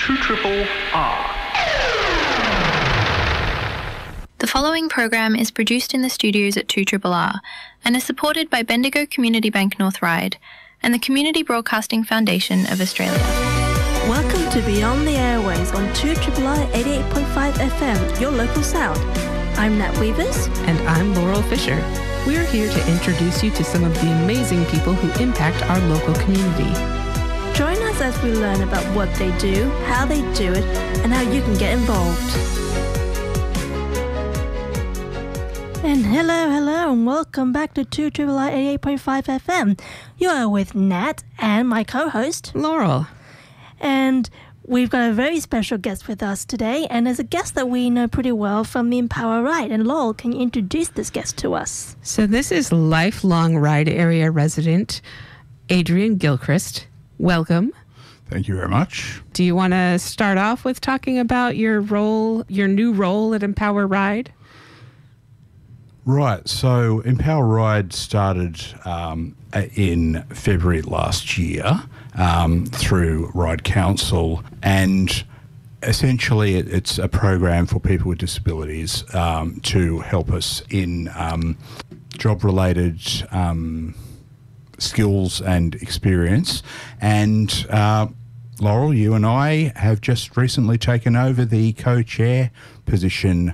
2RRR. The following program is produced in the studios at 2RRR and is supported by Bendigo Community Bank North Ryde and the Community Broadcasting Foundation of Australia. Welcome to Beyond the Airways on 2RRR 88.5 FM, your local sound. I'm Nat Weavers. And I'm Laurel Fisher. We're here to introduce you to some of the amazing people who impact our local community. Join us as we learn about what they do, how they do it, and how you can get involved. And hello, and welcome back to 2RRR 88.5 FM. You are with Nat and my co-host, Laurel. And we've got a very special guest with us today, and there's a guest that we know pretty well from the Empower Ryde. And Laurel, can you introduce this guest to us? So this is lifelong Ryde area resident, Adrian Gilchrist. Welcome. Thank you very much. Do you want to start off with talking about your new role at Empower Ryde? Right, so Empower Ryde started in February last year through Ryde Council, and essentially it's a program for people with disabilities to help us in job-related skills and experience. And Laurel, you and I have just recently taken over the co-chair position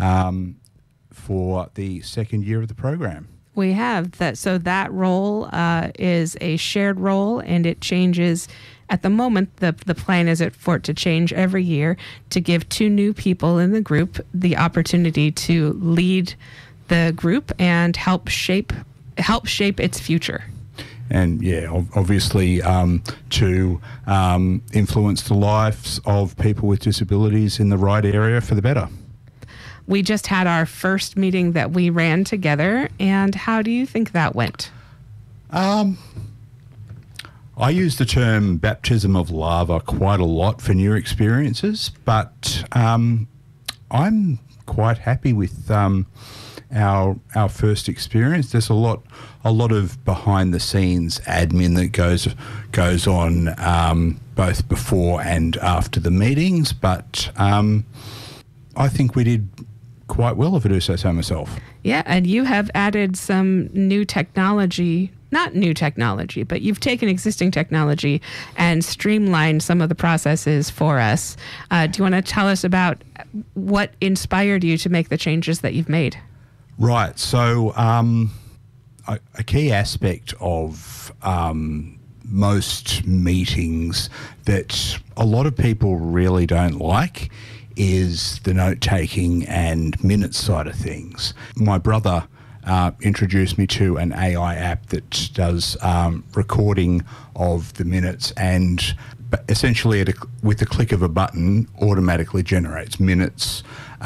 for the second year of the program. We have that. So that role is a shared role, and it changes. At the moment, the plan is for it to change every year to give two new people in the group the opportunity to lead the group and help shape its future. And yeah, obviously to influence the lives of people with disabilities in the Ryde area for the better. We just had our first meeting that we ran together, and how do you think that went? I use the term baptism of lava quite a lot for new experiences, but I'm quite happy with our first experience. There's a lot of behind the scenes admin that goes on both before and after the meetings, but I think we did quite well, if I do say so myself. Yeah, and you have added some new technology, not new technology, but you've taken existing technology and streamlined some of the processes for us. Do you want to tell us about what inspired you to make the changes that you've made? Right, so a key aspect of most meetings that a lot of people really don't like is the note-taking and minutes side of things. My brother introduced me to an AI app that does recording of the minutes, and essentially with the click of a button automatically generates minutes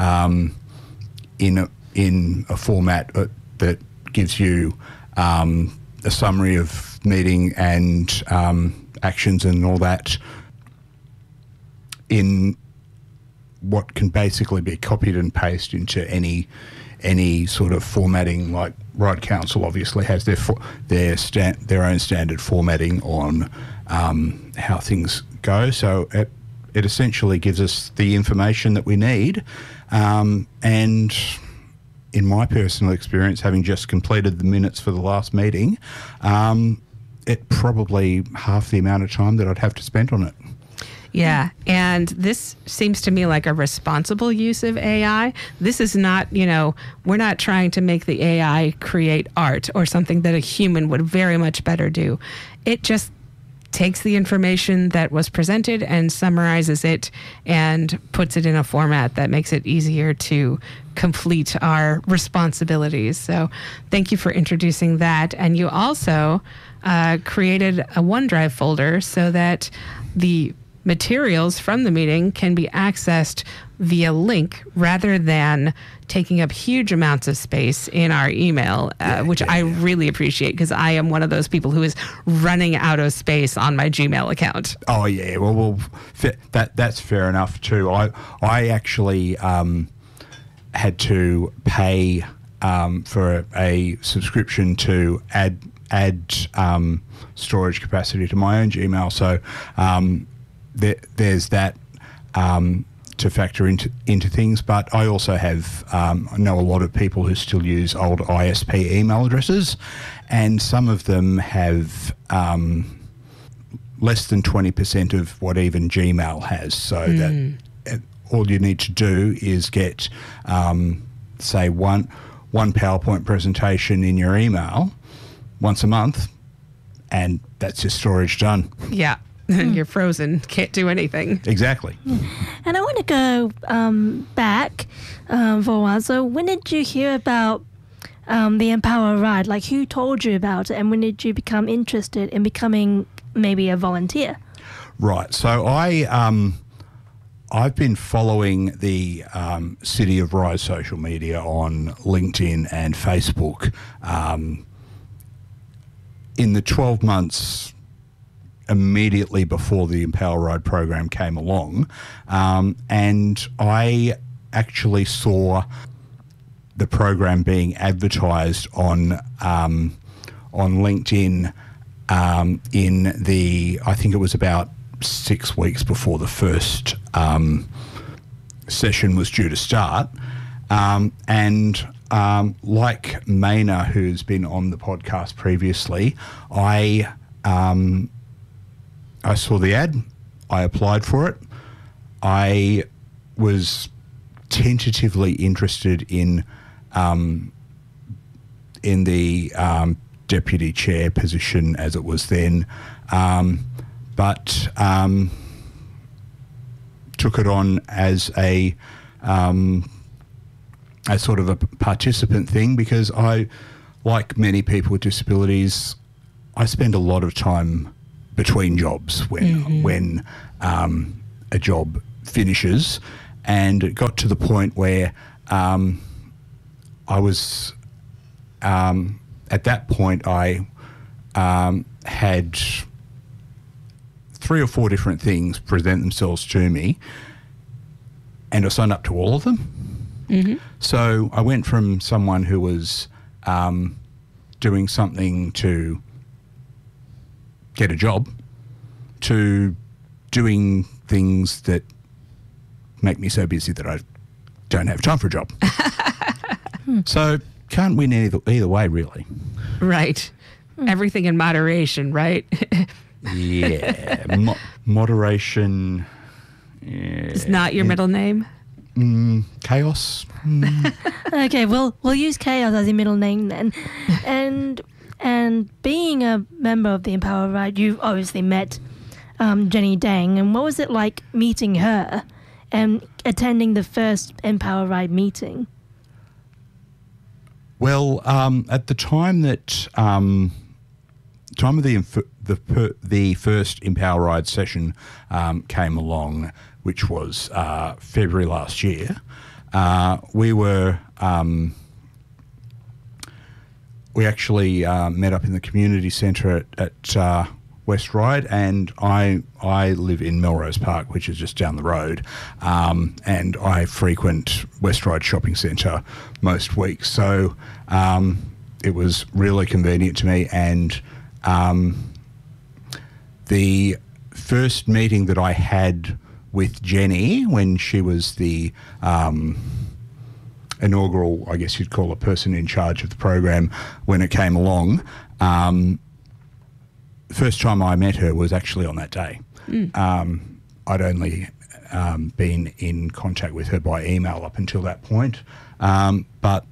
in a format that gives you a summary of meeting and actions and all that in what can basically be copied and pasted into any sort of formatting. Like Ryde Council obviously has their own standard formatting on how things go. So it essentially gives us the information that we need. And in my personal experience, having just completed the minutes for the last meeting, it probably half the amount of time that I'd have to spend on it. Yeah, and this seems to me like a responsible use of AI. This is not, we're not trying to make the AI create art or something that a human would very much better do. It just takes the information that was presented and summarizes it and puts it in a format that makes it easier to complete our responsibilities. So thank you for introducing that. And you also created a OneDrive folder so that the materials from the meeting can be accessed via link rather than taking up huge amounts of space in our email, which I really appreciate because I am one of those people who is running out of space on my Gmail account. Oh yeah, well that's fair enough too. I actually had to pay for a subscription to add storage capacity to my own Gmail. So there's that to factor into things. But I also have I know a lot of people who still use old ISP email addresses, and some of them have less than 20% of what even Gmail has. So that all you need to do is get, say, one PowerPoint presentation in your email once a month, and that's your storage done. Yeah. You're frozen. Can't do anything. Exactly. And I want to go back for a while. So when did you hear about the Empower Ride? Like, who told you about it, and when did you become interested in becoming maybe a volunteer? Right. So I've been following the City of Ryde social media on LinkedIn and Facebook in the 12 months immediately before the Empower Ride program came along, and I actually saw the program being advertised on LinkedIn in the, I think it was about 6 weeks before the first session was due to start, and like Maina, who's been on the podcast previously, I saw the ad, I applied for it. I was tentatively interested in the deputy chair position as it was then, but took it on as a sort of a participant thing, because I, like many people with disabilities, I spend a lot of time between jobs when a job finishes, and it got to the point where I was at that point I had 3 or 4 different things present themselves to me, and I signed up to all of them. So I went from someone who was doing something to get a job to doing things that make me so busy that I don't have time for a job. So can't win either way, really. Right. Everything in moderation, right? Yeah. Moderation. Yeah. It's not your middle name? Chaos. Okay, we'll use Chaos as your middle name then. And being a member of the Empower Ride, you've obviously met Jenny Dang. And what was it like meeting her and attending the first Empower Ride meeting? Well, at the time that time of the first Empower Ride session came along, which was February last year, we actually met up in the community centre at West Ryde, and I live in Melrose Park, which is just down the road, and I frequent West Ryde Shopping Centre most weeks. So it was really convenient to me, and the first meeting that I had with Jenny when she was the inaugural, I guess you'd call a person in charge of the program when it came along, first time I met her was actually on that day. I'd only been in contact with her by email up until that point, but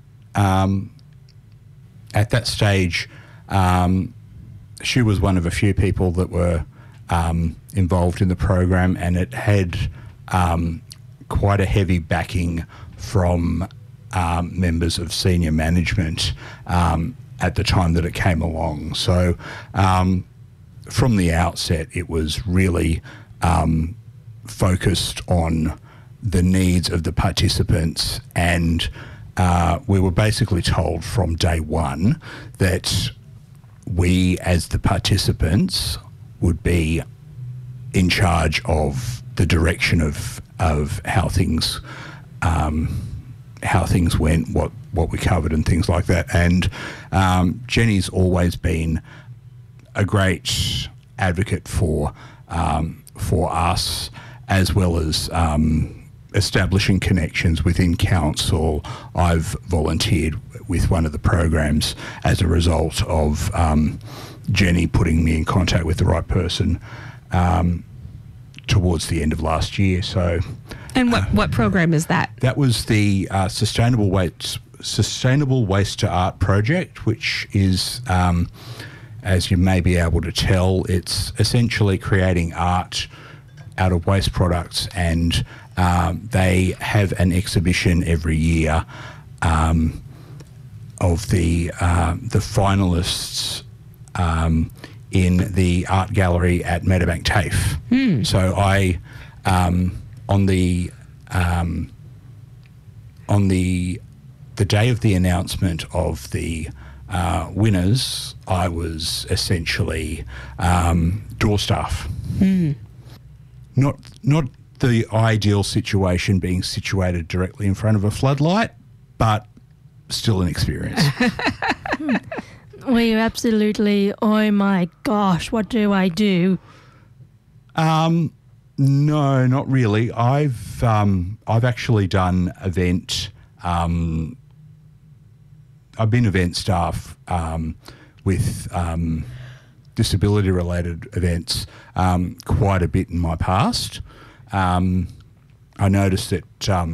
at that stage she was one of a few people that were involved in the program, and it had quite a heavy backing from members of senior management at the time that it came along. So from the outset, it was really focused on the needs of the participants, and we were basically told from day one that we, as the participants, would be in charge of the direction of how things went, what we covered, and things like that. And Jenny's always been a great advocate for us, as well as establishing connections within council. I've volunteered with one of the programs as a result of Jenny putting me in contact with the right person towards the end of last year. So, and what program is that? That was the Sustainable Waste to Art project, which is, as you may be able to tell, it's essentially creating art out of waste products, and they have an exhibition every year of the finalists in the art gallery at Meadowbank TAFE. So I, on the day of the announcement of the winners, I was essentially door staff. Not the ideal situation, being situated directly in front of a floodlight, but still an experience. Well, you're absolutely, oh my gosh, what do I do? No, not really. I've actually done event. I've been event staff with disability-related events quite a bit in my past. I noticed that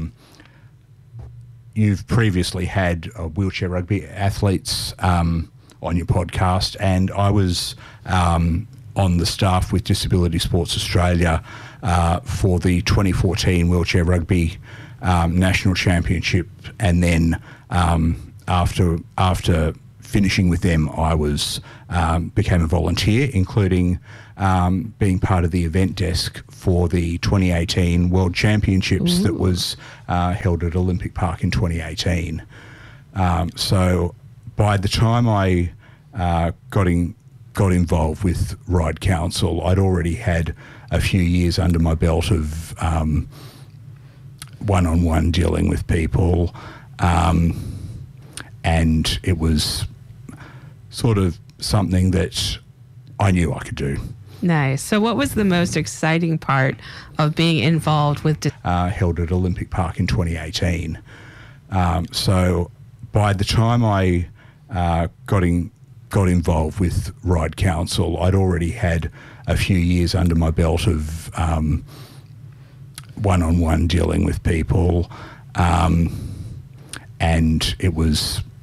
you've previously had wheelchair rugby athletes on your podcast, and I was on the staff with Disability Sports Australia for the 2014 Wheelchair Rugby National Championship, and then after finishing with them, I became a volunteer, including being part of the event desk for the 2018 World Championships that was held at Olympic Park in 2018. So by the time I got involved with Ride Council, I'd already had a few years under my belt of one-on-one dealing with people, and it was sort of something that I knew I could do. Nice. So what was the most exciting part of being involved with held at Olympic Park in 2018. So by the time I got involved with Ride Council, I'd already had a few years under my belt of one-on-one dealing with people, and it was